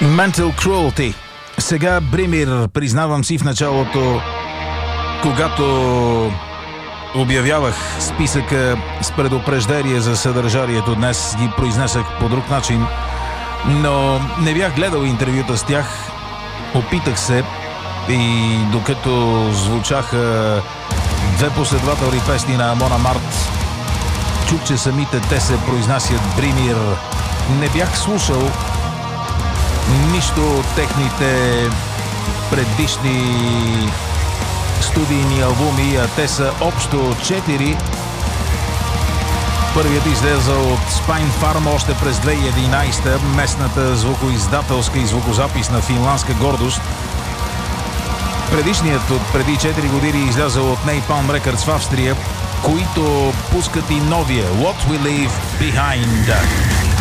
Mental Cruelty. Сега Бримир, признавам си в началото, когато обявявах списъка с предупреждение за съдържанието, днес ги произнесах по друг начин, но не бях гледал интервюта с тях. Опитах се и докато звучаха две последователни песни на Амон Амарт, чух, че самите те се произнасят Бримир. Не бях слушал нищо от техните предишни студийни албуми, а те са общо 4. Първият излезъл от Spine Farm още през 2011, местната звукоиздателска и звукозаписна финландска гордост. Предишният от преди 4 години излязъл от Napalm Records в Австрия, които пускат и новия What We Leave Behind.